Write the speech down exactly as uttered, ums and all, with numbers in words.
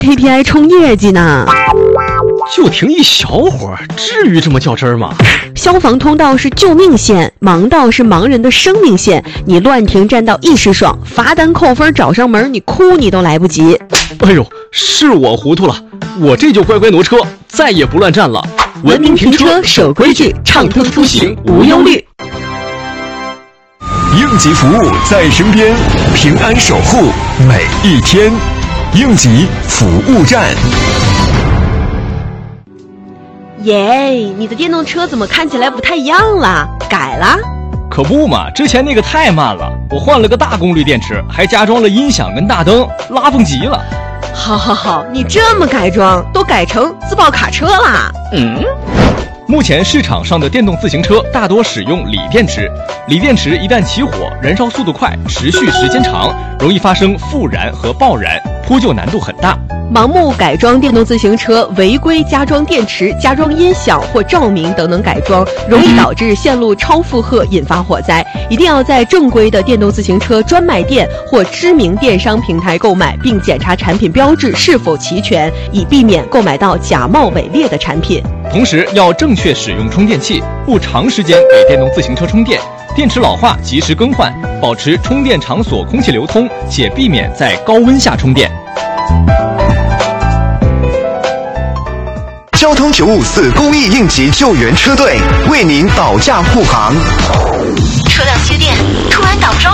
K P I 冲业绩呢。 就停一小会儿，至于这么较真儿吗？ 消防通道是救命线，盲道是盲人的生命线。你乱停占道一时爽，罚单扣分找上门，你哭你都来不及。 哎呦，是我糊涂了，我这就乖乖挪车，再也不乱站了。 文明停车，守规矩，畅通出行无忧虑。 应急服务在身边，平安守护每一天。应急服务站。 耶，你的电动车怎么看起来不太一样了？改了？ 可不嘛，之前那个太慢了，我换了个大功率电池，还加装了音响跟大灯，拉风极了。 好好好，你这么改装，都改成自爆卡车啦。 嗯。目前市场上的电动自行车大多使用锂电池，锂电池一旦起火，燃烧速度快，持续时间长，容易发生复燃和爆燃，扑救难度很大。 盲目改装电动自行车，违规加装电池、加装音响或照明等等改装，容易导致线路超负荷，引发火灾。一定要在正规的电动自行车专卖店或知名电商平台购买，并检查产品标志是否齐全，以避免购买到假冒伪劣的产品。 同时要正确使用充电器，不长时间给电动自行车充电，电池老化及时更换，保持充电场所空气流通，且避免在高温下充电。 交通九五四公益应急救援车队为您保驾护航。 车辆接电，突然挡住。